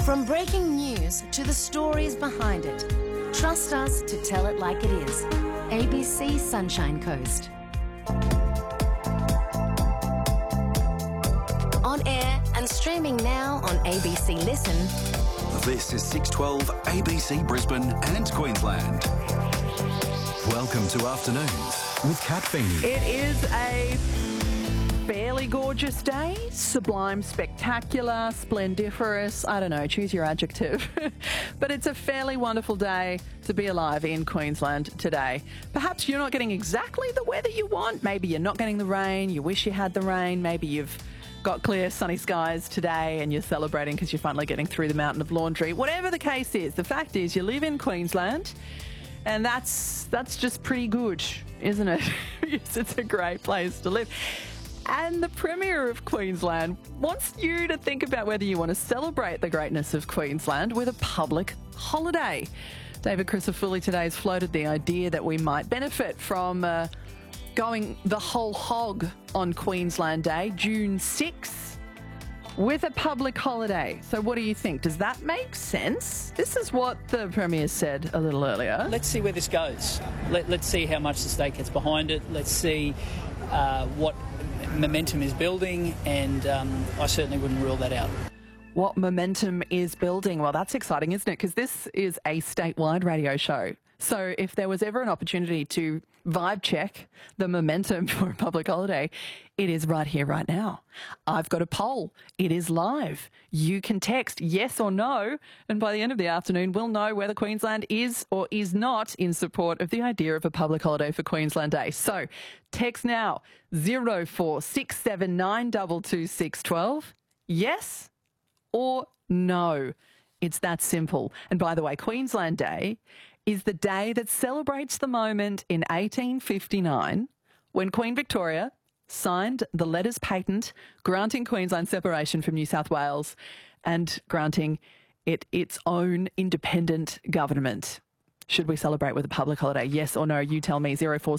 From breaking news to the stories behind it, trust us to tell it like it is. ABC Sunshine Coast. On air and streaming now on ABC Listen. This is 612 ABC Brisbane and Queensland. Welcome to Afternoons with Kat Feeney. It is a fairly gorgeous day. Sublime, spectacular, splendiferous. I don't know, choose your adjective. But it's a fairly wonderful day to be alive in Queensland today. Perhaps you're not getting exactly the weather you want. Maybe you're not getting the rain. You wish you had the rain. Maybe you've got clear sunny skies today and you're celebrating because you're finally getting through the mountain of laundry. Whatever the case is, the fact is you live in Queensland. And that's just pretty good, isn't it? Yes, it's a great place to live. And the Premier of Queensland wants you to think about whether you want to celebrate the greatness of Queensland with a public holiday. David Crisafulli today has floated the idea that we might benefit from going the whole hog on Queensland Day, June 6th, with a public holiday. So what do you think? Does that make sense? This is what the Premier said a little earlier. Let's see where this goes. Let's see how much the state gets behind it. Let's see what momentum is building, and I certainly wouldn't rule that out. What momentum is building? Well, that's exciting, isn't it? Because this is a statewide radio show. So if there was ever an opportunity to vibe check the momentum for a public holiday, it is right here, right now. I've got a poll. It is live. You can text yes or no, and by the end of the afternoon, we'll know whether Queensland is or is not in support of the idea of a public holiday for Queensland Day. So text now, 0467922612. Yes or no. It's that simple. And by the way, Queensland Day is the day that celebrates the moment in 1859 when Queen Victoria signed the letters patent granting Queensland separation from New South Wales and granting it its own independent government. Should we celebrate with a public holiday? Yes or no? You tell me.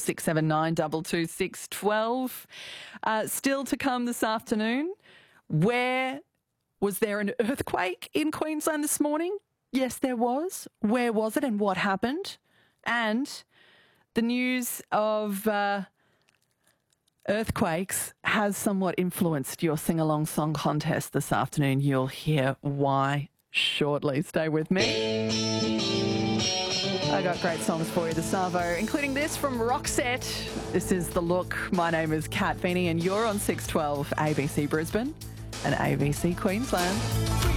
0467922612. Still to come this afternoon. Was there an earthquake in Queensland this morning? Yes, there was. Where was it and what happened? And the news of earthquakes has somewhat influenced your sing-along song contest this afternoon. You'll hear why shortly. Stay with me. I got great songs for you this Savo, including this from Roxette. This is The Look. My name is Kat Feeney and you're on 612 ABC Brisbane and ABC Queensland.